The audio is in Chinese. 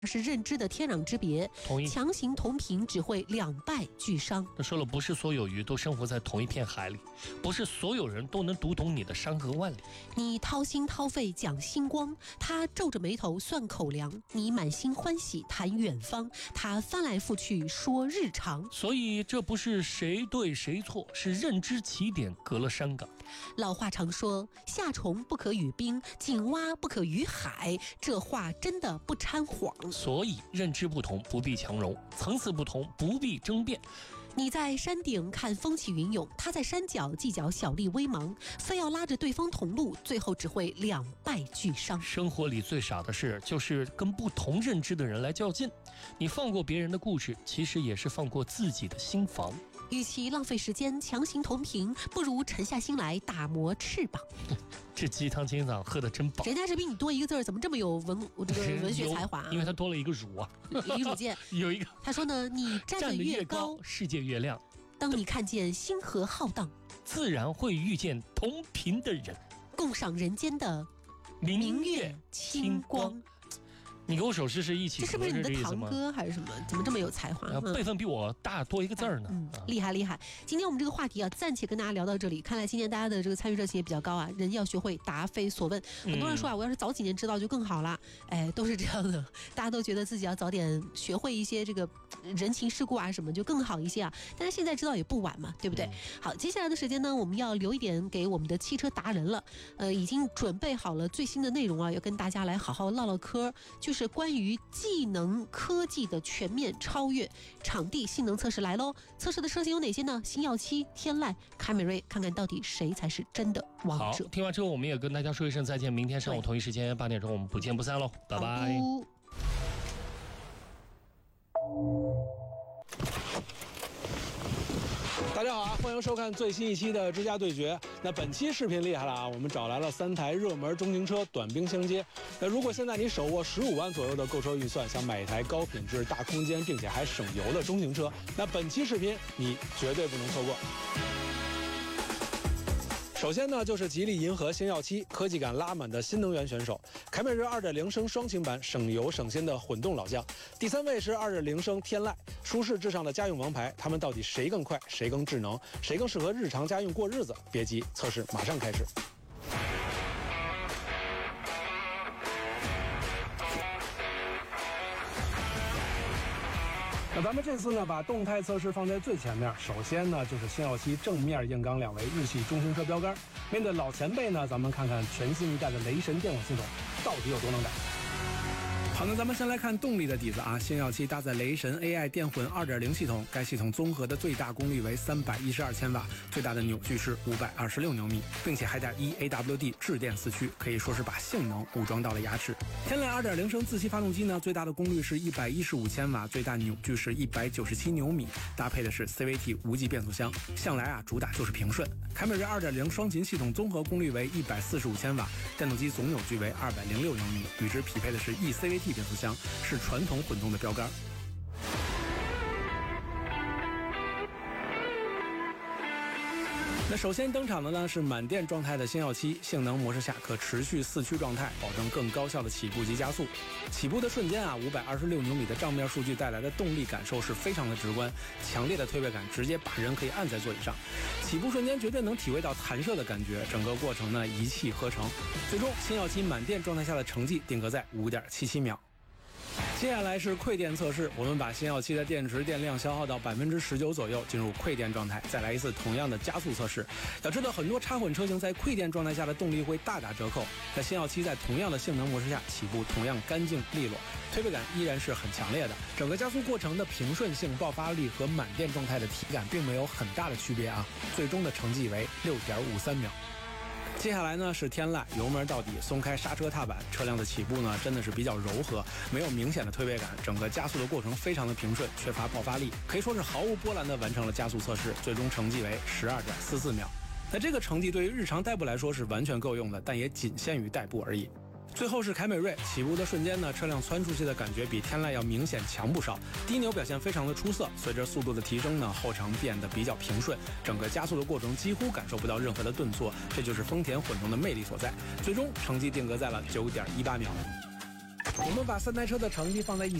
是认知的天壤之别，强行同频只会两败俱伤。 他说了，不是所有鱼都生活在同一片海里，不是所有人都能读懂你的山河万里。 你掏心掏肺讲星光，他皱着眉头算口粮；你满心欢喜谈远方，他翻来覆去说日常。 所以这不是谁对谁错，是认知起点隔了山岗。 老话常说，夏虫不可语冰，井蛙不可语海，这话真的不掺谎。 所以认知不同不必强融，层次不同不必争辩。 你在山顶看风起云涌，他在山脚计较小利微芒，非要拉着对方同路，最后只会两败俱伤。 生活里最傻的事就是跟不同认知的人来较劲。你放过别人的故事，其实也是放过自己的心房。 与其浪费时间强行同频，不如沉下心来打磨翅膀。 这鸡汤今早喝的真饱。 人家是比你多一个字，怎么这么有文学才华啊？ 因为他多了一个儒啊， 李汝健有一个。 他说呢，你站得越高， 世界越亮。 当你看见星河浩荡， 自然会遇见同频的人， 共赏人间的明月清光。 你给我手势是一起， 这是不是你的堂哥还是什么？怎么这么有才华？ 辈分比我大多一个字儿呢。 厉害厉害！今天我们这个话题啊，暂且跟大家聊到这里。看来今年大家的这个参与热情也比较高啊。人要学会答非所问。很多人说啊，我要是早几年知道就更好了。哎，都是这样的，大家都觉得自己要早点学会一些这个人情世故啊什么，就更好一些啊。但是现在知道也不晚嘛，对不对？好，接下来的时间呢，我们要留一点给我们的汽车达人了。已经准备好了最新的内容啊，要跟大家来好好唠唠嗑，就是关于技能科技的全面超越。场地性能测试来喽！测试的车型有哪些呢？星耀7、天籁、凯美瑞，看看到底谁才是真的王者。 好，听完之后我们也跟大家说一声再见，明天上午同一时间8点钟我们不见不散喽，拜拜。 大家好啊，欢迎收看最新一期的之家对决。那本期视频厉害了啊，我们找来了3台热门中型车短兵相接。那如果现在你手握15万左右的购车预算，想买一台高品质、大空间并且还省油的中型车，那本期视频你绝对不能错过。首先呢，就是吉利银河星耀7，科技感拉满的新能源选手；凯美瑞2.0升双擎版，省油省心的混动老将。第3位是2.0升天籁，舒适至上的家用王牌。他们到底谁更快，谁更智能，谁更适合日常家用过日子？别急，测试马上开始。那咱们这次呢，把动态测试放在最前面。首先呢，就是星耀7正面硬刚2维日系中型车标杆。面对老前辈呢，咱们看看全新一代的雷神电混系统到底有多能打。好，那咱们先来看动力的底子啊。星耀7搭载雷神 AI 电混 2.0 系统，该系统综合的最大功率为312千瓦，最大的扭矩是526牛米，并且还带 1AWD 智电4驱，可以说是把性能武装到了牙齿。天籁 2.0 升自吸发动机呢，最大的功率是115千瓦，最大扭矩是197牛米，搭配的是 CVT 无级变速箱，向来啊主打就是平顺。凯美瑞 2.0 双擎系统综合功率为145千瓦，电动机总扭矩为206牛米，与之匹配的是 eCVT 变速箱，是传统混动的标杆。那首先登场的呢是满电状态的星耀7，性能模式下可持续4驱状态，保证更高效的起步及加速。起步的瞬间啊，526牛米的账面数据带来的动力感受是非常的直观，强烈的推背感直接把人可以按在座椅上。起步瞬间绝对能体会到弹射的感觉，整个过程呢一气呵成。最终星耀7满电状态下的成绩定格在5.77秒。接下来是馈电测试，我们把星耀7的电池电量消耗到19%左右，进入馈电状态，再来一次同样的加速测试。要知道，很多插混车型在馈电状态下的动力会大打折扣，在星耀7在同样的性能模式下起步同样干净利落，推背感依然是很强烈的。整个加速过程的平顺性、爆发力和满电状态的体感并没有很大的区别啊，最终的成绩为6.53秒。接下来呢是天籁，油门到底，松开刹车踏板，车辆的起步呢真的是比较柔和，没有明显的推背感，整个加速的过程非常的平顺，缺乏爆发力，可以说是毫无波澜的完成了加速测试，最终成绩为12.44秒。那这个成绩对于日常代步来说是完全够用的，但也仅限于代步而已。最后是凯美瑞，起步的瞬间呢，车辆窜出去的感觉比天籁要明显强不少，低扭表现非常的出色。随着速度的提升呢，后程变得比较平顺，整个加速的过程几乎感受不到任何的顿挫，这就是丰田混动的魅力所在。最终成绩定格在了9.18秒。 我们把3台车的成绩放在一